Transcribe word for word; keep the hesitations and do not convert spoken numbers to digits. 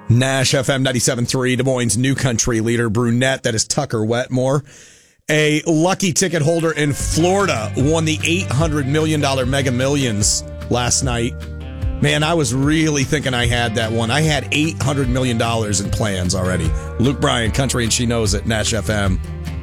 Nash F M ninety-seven point three, Des Moines' new country leader, brunette, that is Tucker Wetmore. A lucky ticket holder in Florida won the eight hundred million dollars Mega Millions last night. Man, I was really thinking I had that one. I had eight hundred million dollars in plans already. Luke Bryan, Country and She Knows It, Nash F M.